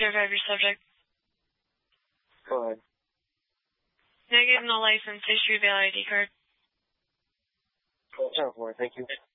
005, your subject. Go ahead. Negative, no license, issue valid ID card. 10-4, thank you.